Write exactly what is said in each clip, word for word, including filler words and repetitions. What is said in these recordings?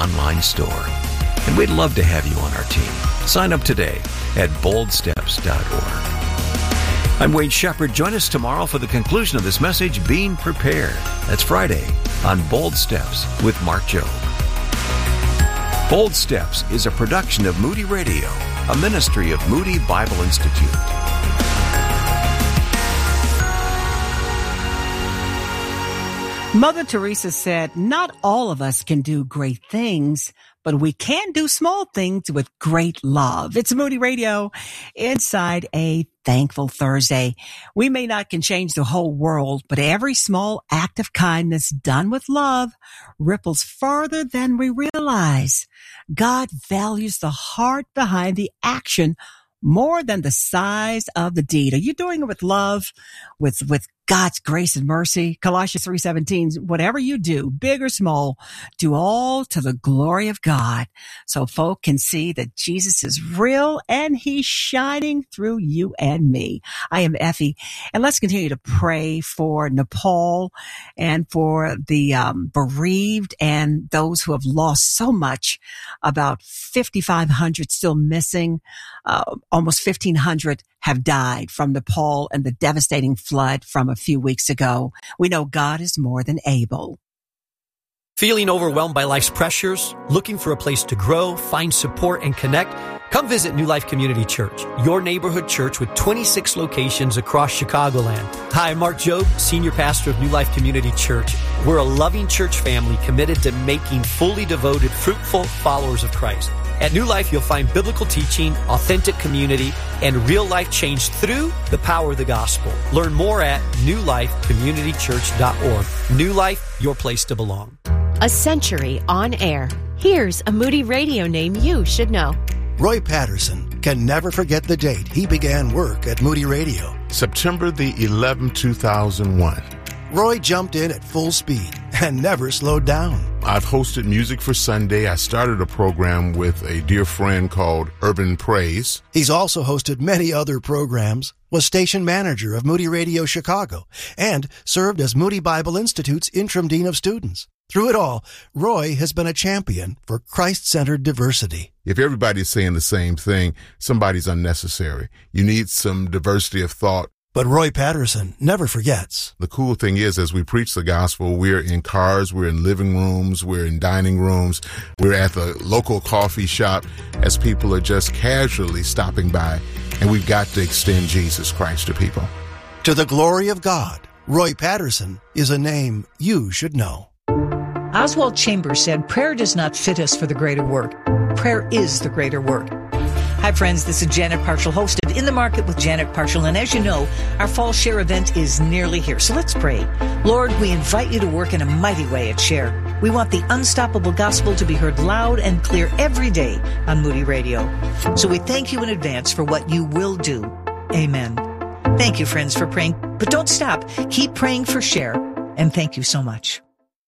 online store. And we'd love to have you on our team. Sign up today at bold steps dot org. I'm Wade Shepard. Join us tomorrow for the conclusion of this message, Being Prepared. That's Friday on Bold Steps with Mark Jobe. Bold Steps is a production of Moody Radio, a ministry of Moody Bible Institute. Mother Teresa said, not all of us can do great things, but we can do small things with great love. It's Moody Radio inside a Thankful Thursday. We may not can change the whole world, but every small act of kindness done with love ripples farther than we realize. God values the heart behind the action more than the size of the deed. Are you doing it with love, with, with God's grace and mercy? Colossians three seventeen, whatever you do, big or small, do all to the glory of God, so folk can see that Jesus is real and he's shining through you and me. I am Effie, and let's continue to pray for Nepal and for the um, bereaved and those who have lost so much. About fifty-five hundred still missing. Uh, almost fifteen hundred have died from Nepal and the devastating flood from a few weeks ago. We know God is more than able. Feeling overwhelmed by life's pressures? Looking for a place to grow, find support, and connect? Come visit New Life Community Church, your neighborhood church with twenty-six locations across Chicagoland. Hi, I'm Mark Jobe, Senior Pastor of New Life Community Church. We're a loving church family committed to making fully devoted, fruitful followers of Christ. At New Life, you'll find biblical teaching, authentic community, and real life change through the power of the gospel. Learn more at new life community church dot org. New Life, your place to belong. A century on air. Here's a Moody Radio name you should know. Roy Patterson can never forget the date he began work at Moody Radio. September the eleventh, two thousand one. Roy jumped in at full speed and never slowed down. I've hosted Music for Sunday. I started a program with a dear friend called Urban Praise. He's also hosted many other programs, was station manager of Moody Radio Chicago, and served as Moody Bible Institute's interim dean of students. Through it all, Roy has been a champion for Christ-centered diversity. If everybody's saying the same thing, somebody's unnecessary. You need some diversity of thought. But Roy Patterson never forgets. The cool thing is, as we preach the gospel, we're in cars, we're in living rooms, we're in dining rooms, we're at the local coffee shop as people are just casually stopping by, and we've got to extend Jesus Christ to people. To the glory of God, Roy Patterson is a name you should know. Oswald Chambers said, prayer does not fit us for the greater work. Prayer is the greater work. Hi, friends. This is Janet Parshall, host of In the Market with Janet Parshall. And as you know, our Fall Share event is nearly here. So let's pray. Lord, we invite you to work in a mighty way at Share. We want the unstoppable gospel to be heard loud and clear every day on Moody Radio. So we thank you in advance for what you will do. Amen. Thank you, friends, for praying. But don't stop. Keep praying for Share. And thank you so much.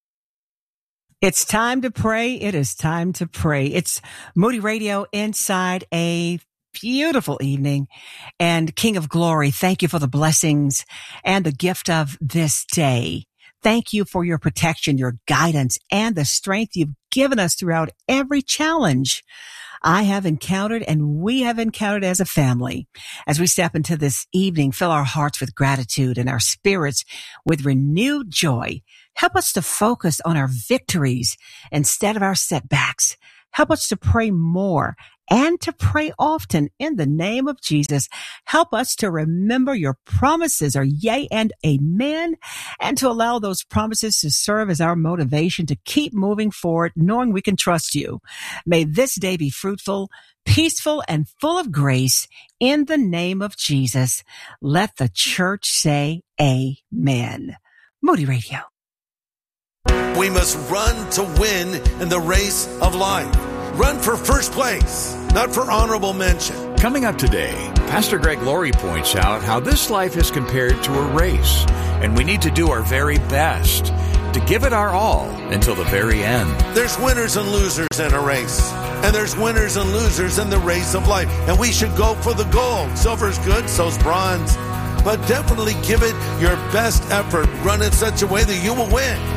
It's time to pray. It is time to pray. It's Moody Radio inside a beautiful evening. And King of Glory, thank you for the blessings and the gift of this day. Thank you for your protection, your guidance, and the strength you've given us throughout every challenge I have encountered and we have encountered as a family. As we step into this evening, fill our hearts with gratitude and our spirits with renewed joy. Help us to focus on our victories instead of our setbacks. Help us to pray more and to pray often in the name of Jesus. Help us to remember your promises are yea and amen, and to allow those promises to serve as our motivation to keep moving forward, knowing we can trust you. May this day be fruitful, peaceful, and full of grace in the name of Jesus. Let the church say amen. Moody Radio. We must run to win in the race of life. Run for first place, not for honorable mention. Coming up today, Pastor Greg Laurie points out how this life is compared to a race, and we need to do our very best to give it our all until the very end. There's winners and losers in a race, and there's winners and losers in the race of life, and we should go for the gold. Silver's good, so's bronze, but definitely give it your best effort. Run in such a way that you will win.